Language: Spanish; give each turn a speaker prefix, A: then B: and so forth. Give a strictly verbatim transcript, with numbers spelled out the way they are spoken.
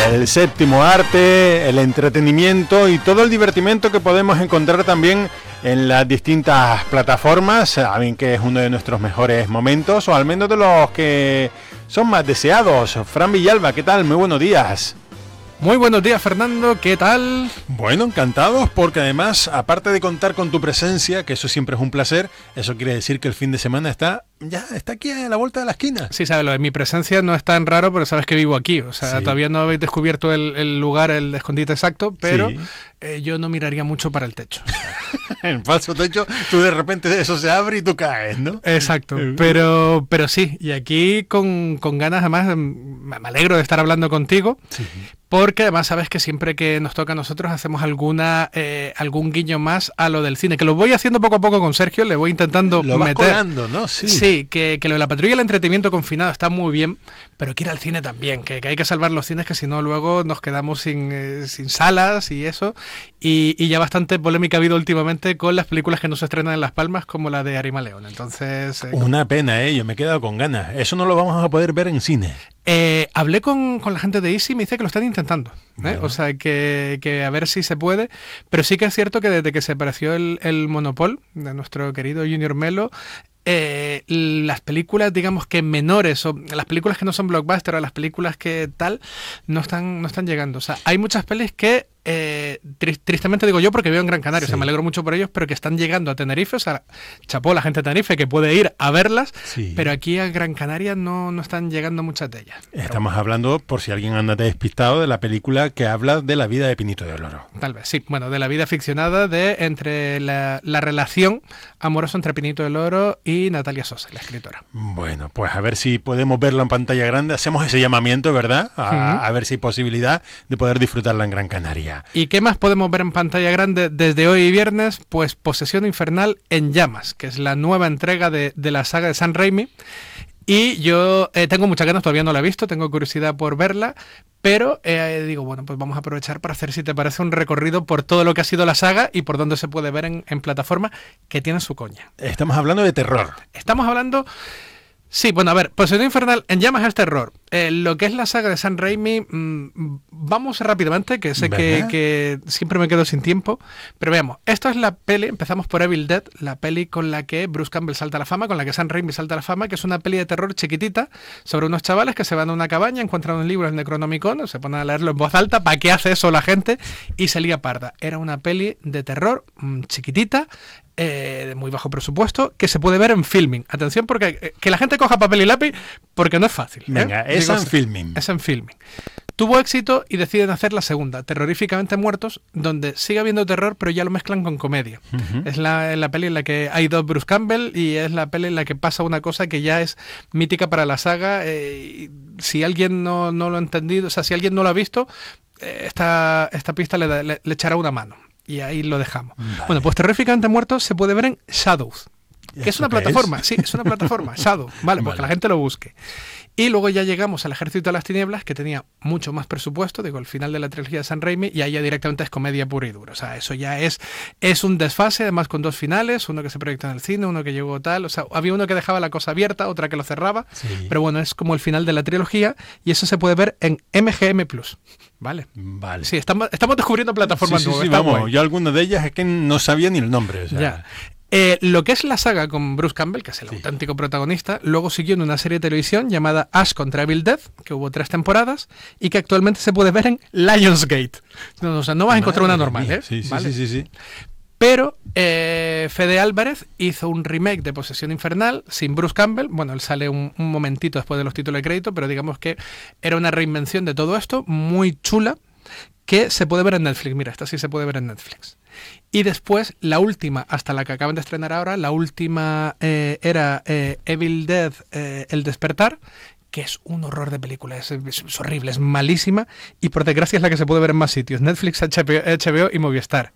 A: El séptimo arte, el entretenimiento y todo el divertimento que podemos encontrar también en las distintas plataformas, saben que es uno de nuestros mejores momentos, o al menos de los que son más deseados. Fran Villalba, ¿qué tal? Muy buenos días.
B: Muy buenos días, Fernando, ¿qué tal?
A: Bueno, encantados, porque además, aparte de contar con tu presencia, que eso siempre es un placer, eso quiere decir que el fin de semana está ya está aquí a la vuelta de la esquina.
B: Sí, sabes, lo de mi presencia no es tan raro, pero sabes que vivo aquí, o sea, sí. Todavía no habéis descubierto el, el lugar, el escondite exacto, pero sí. eh, yo no miraría mucho para el techo.
A: En falso techo, tú de repente eso se abre y tú caes, ¿no?
B: Exacto, pero pero sí, y aquí con, con ganas, además, me alegro de estar hablando contigo, sí. Porque además sabes que siempre que nos toca a nosotros hacemos alguna eh, algún guiño más a lo del cine, que lo voy haciendo poco a poco con Sergio, le voy intentando
A: lo vas
B: meter.
A: Colando, ¿no? Sí.
B: Sí, que, que lo de la patrulla del entretenimiento confinado está muy bien, pero que ir al cine también, que, que hay que salvar los cines, que si no luego nos quedamos sin, eh, sin salas y eso, y, y ya bastante polémica ha habido últimamente con las películas que no se estrenan en Las Palmas, como la de Arima León, entonces... Eh,
A: Una pena, eh, yo me he quedado con ganas, eso no lo vamos a poder ver en cine.
B: Eh, hablé con, con la gente de Easy y me dice que lo están intentando, ¿eh? Bueno. O sea, que, que a ver si se puede, pero sí que es cierto que desde que se apareció el, el Monopol de nuestro querido Junior Melo, Eh, las películas, digamos que menores, o las películas que no son blockbuster, o las películas que tal, no están, no están llegando. O sea, hay muchas pelis que eh, tri- tristemente digo yo, porque vivo en Gran Canaria, sí. O sea, me alegro mucho por ellos, pero que están llegando a Tenerife, o sea, chapó la gente de Tenerife que puede ir a verlas, sí. Pero aquí a Gran Canaria no, no están llegando muchas de ellas.
A: Estamos pero, hablando, por si alguien anda despistado, de la película que habla de la vida de Pinito del Oro.
B: Tal vez, sí, bueno, de la vida ficcionada de entre la, la relación amorosa entre Pinito del Oro y y Natalia Sosa, la escritora.
A: Bueno, pues a ver si podemos verla en pantalla grande. Hacemos ese llamamiento, ¿verdad? A, uh-huh. a ver si hay posibilidad de poder disfrutarla en Gran Canaria.
B: ¿Y qué más podemos ver en pantalla grande desde hoy y viernes? Pues Posesión Infernal en Llamas, que es la nueva entrega de, de la saga de Sam Raimi. Y yo eh, tengo muchas ganas, todavía no la he visto, tengo curiosidad por verla, pero eh, digo, bueno, pues vamos a aprovechar para hacer, si te parece, un recorrido por todo lo que ha sido la saga y por dónde se puede ver en, en plataforma, que tiene su coña.
A: Estamos hablando de terror.
B: Estamos hablando... Sí, bueno, a ver, Posesión Infernal en Llamas es terror. Eh, lo que es la saga de Sam Raimi, mmm, vamos rápidamente, que sé que, que siempre me quedo sin tiempo, pero veamos, esto es la peli, empezamos por Evil Dead, la peli con la que Bruce Campbell salta a la fama, con la que Sam Raimi salta a la fama, que es una peli de terror chiquitita sobre unos chavales que se van a una cabaña, encuentran un libro, el Necronomicon, se ponen a leerlo en voz alta, ¿para qué hace eso la gente? Y se lía parda. Era una peli de terror mmm, chiquitita, Eh, de muy bajo presupuesto, que se puede ver en Filming. Atención, porque eh, que la gente coja papel y lápiz, porque no es fácil. ¿eh?
A: Venga, es Digo, en Filming.
B: Es en Filming. Tuvo éxito y deciden hacer la segunda, Terroríficamente Muertos, donde sigue habiendo terror, pero ya lo mezclan con comedia. Uh-huh. Es la, la peli en la que hay dos Bruce Campbell y es la peli en la que pasa una cosa que ya es mítica para la saga. Eh, si alguien no, no lo ha entendido, o sea, si alguien no lo ha visto, eh, esta, esta pista le, le, le echará una mano. Y ahí lo dejamos. Vale. Bueno, pues Terroríficamente Muertos se puede ver en Shadows, que es una plataforma, es? sí, es una plataforma, Shadow, vale, pues vale. Que la gente lo busque. Y luego ya llegamos al Ejército de las Tinieblas, que tenía mucho más presupuesto, digo, el final de la trilogía de Sam Raimi, y ahí ya directamente es comedia pura y dura. O sea, eso ya es, es un desfase, además con dos finales, uno que se proyectó en el cine, uno que llegó tal, o sea, había uno que dejaba la cosa abierta, otra que lo cerraba, sí. Pero bueno, es como el final de la trilogía, y eso se puede ver en M G M Plus. Vale.
A: Vale.
B: Sí, estamos, estamos descubriendo plataformas
A: sí, sí,
B: nuevas.
A: Sí, vamos, guay. Yo algunas de ellas es que no sabía ni el nombre. O sea.
B: Ya. Eh, lo que es la saga con Bruce Campbell, que es el sí. auténtico protagonista, luego siguió en una serie de televisión llamada Ash contra Evil Dead, que hubo tres temporadas y que actualmente se puede ver en Lionsgate. No, o sea, no vas a encontrar una normal, ¿eh?
A: Sí, sí,
B: ¿vale?
A: sí, sí, sí.
B: Pero eh, Fede Álvarez hizo un remake de Posesión Infernal sin Bruce Campbell. Bueno, él sale un, un momentito después de los títulos de crédito, pero digamos que era una reinvención de todo esto, muy chula, que se puede ver en Netflix. Mira, esta sí se puede ver en Netflix. Y después, la última, hasta la que acaban de estrenar ahora, la última eh, era eh, Evil Dead, eh, El Despertar, que es un horror de película, es, es, es horrible, es malísima, y por desgracia es la que se puede ver en más sitios, Netflix, H B O y Movistar.